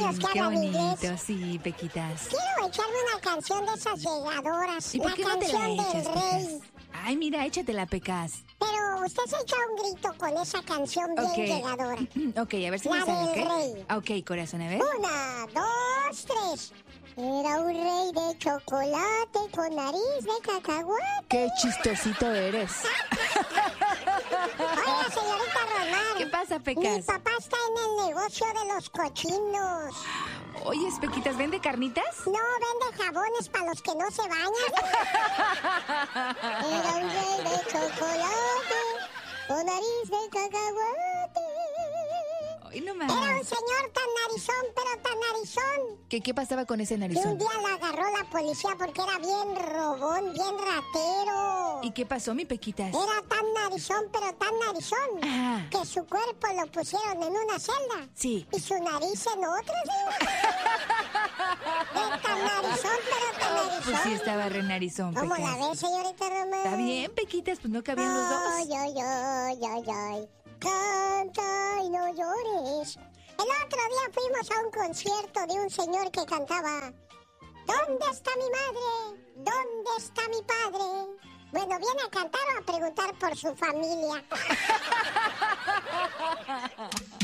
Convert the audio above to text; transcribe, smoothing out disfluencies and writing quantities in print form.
niños que qué hablan bonito, inglés. sí, Pequitas. Quiero echarme una canción de esas llegadoras. ¿Y por La qué no te la canción del echas, rey. Pecas? Ay, mira, échatela, Pecas. Pero usted se echa un grito con esa canción bien llegadora. Ok, a ver si La me sale, del ¿ok? rey. Ok, corazón, a ver. 1, 2, 3. Era un rey de chocolate con nariz de cacahuate. Qué chistosito eres. Oiga, señorita Román. ¿Qué pasa, Mi Pecas? papá está en el negocio de los cochinos. Oye, Pequitas, ¿vende carnitas? No vende jabones para los que no se bañan. Era un rey de chocolate con nariz de cacahuate. Ay, no Era un más. señor tan narizón, pero tan narizón, ¿Qué pasaba con ese que un narizón? día la agarró la policía porque era bien robón, bien ratero. ¿Y qué pasó, mi Pequitas? Era tan narizón, pero tan narizón, Ajá. que su cuerpo lo pusieron en una celda. Sí. Y su nariz en otra, ¿sí? De tan narizón, pero tan narizón. Pues sí, estaba re narizón, ¿Cómo Pecas. la ves, señorita Román? Está bien, Pequitas, pues no cabían los dos. Ay, ay, ay, ay, ay. Canta y no llores. El otro día fuimos a un concierto de un señor que cantaba: ¿dónde está mi madre? ¿Dónde está mi padre? Bueno, ¿viene a cantar o a preguntar por su familia?